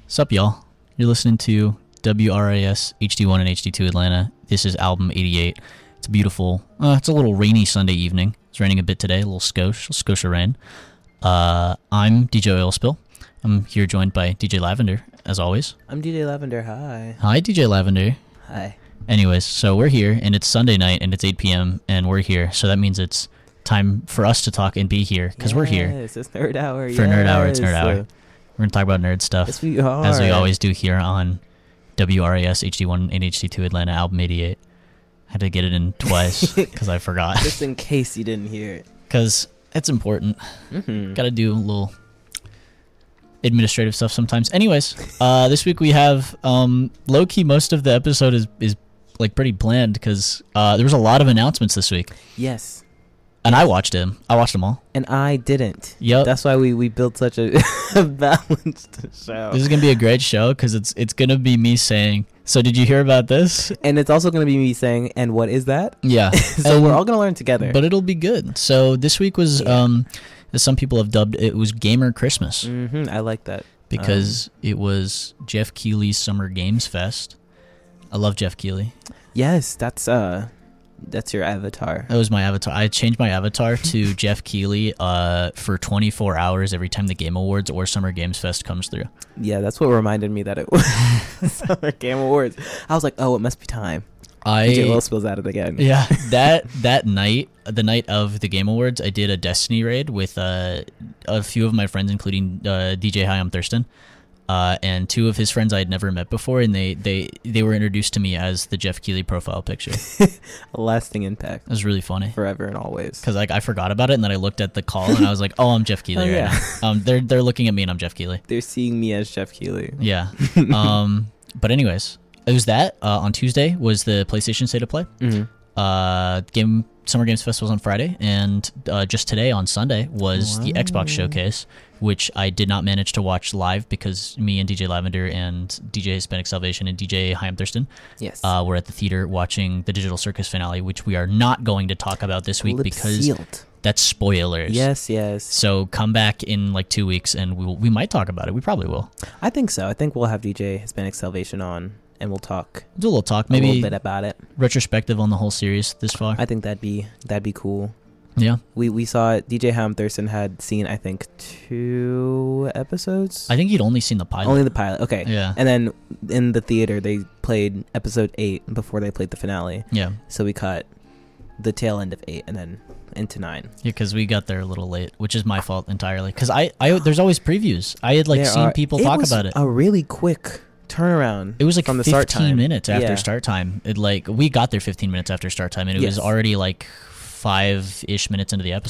Sup, y'all? You're listening to WRAS HD1 and HD2 Atlanta. This is album 88. It's beautiful. It's a little rainy Sunday evening. It's raining a bit today, a little Scotia rain. I'm DJ Oilspill. I'm here joined by DJ Lavender, as always. I'm DJ Lavender. Hi. Hi, DJ Lavender. Hi. Anyways, so we're here, and it's Sunday night, and it's 8 p.m., and we're here. So that means it's time for us to talk and be here, because we're here. Yes, it's Nerd Hour. For Nerd Hour, it's Nerd Hour. We're going to talk about nerd stuff, Yes, we are. as we always do here on WRAS HD1 and HD2 Atlanta, album 88. I had to get it in twice, because I forgot. Just in case you didn't hear it. Because it's important. Mm-hmm. Got to do a little administrative stuff sometimes. Anyways, this week we have, low-key, most of the episode is like pretty bland, because there was a lot of announcements this week. Yes. And I watched them. I watched them all. And I didn't. Yep. That's why we built such a balanced show. This is going to be a great show, because it's going to be me saying, so did you hear about this? And it's also going to be me saying, and what is that? Yeah. So And- we're all going to learn together. But it'll be good. So this week was, Yeah. as some people have dubbed, it was Gamer Christmas, Mm-hmm. I like that. because it was Jeff Keighley's Summer Games Fest. I love Jeff Keighley. Yes, that's your avatar. That was my avatar. I changed my avatar to Jeff Keighley for 24 hours every time the Game Awards or Summer Games Fest comes through. Yeah, that's what reminded me that it was Summer Game Awards. I was like, oh, it must be time. DJ Will spills at it again. Yeah, that night, the night of the Game Awards, I did a Destiny raid with a few of my friends, including DJ Hi, I'm Thurston, and two of his friends I had never met before, and they were introduced to me as the Jeff Keighley profile picture. A lasting impact. It was really funny. Forever and always. Because I forgot about it, and then I looked at the call, and I was like, "Oh, I'm Jeff Keighley Oh, right yeah. now." They're looking at me, and I'm Jeff Keighley. They're seeing me as Jeff Keighley. Yeah. But anyways, it was that. On Tuesday was the PlayStation State of Play. Mm-hmm. Summer Games Fest was on Friday, and just today on Sunday was the Xbox Showcase, which I did not manage to watch live because me and DJ Lavender and DJ Hispanic Salvation and DJ Hi, I'm Thurston Yes. were at the theater watching the Digital Circus finale, which we are not going to talk about this week Lip because sealed. that's spoilers. Yes. So come back in like 2 weeks, and we might talk about it. We probably will. I think so. I think we'll have DJ Hispanic Salvation on, and we'll talk Do a little talk, a maybe little bit about it. retrospective on the whole series this far. I think that'd be cool. Yeah. We saw it. DJ Ham Thurston had seen, I think, 2 episodes. I think he'd only seen the pilot. Only the pilot. Okay. Yeah. And then in the theater, they played episode 8 before they played the finale. Yeah. So we caught the tail end of 8 and then into 9. Yeah, because we got there a little late, which is my fault entirely. Because I there's always previews. I had seen people talk about it. A really quick turnaround. It was like from the 15 start time. minutes after Yeah. start time. We got there 15 minutes after start time, and it was Yes. already like 5-ish minutes into the episode.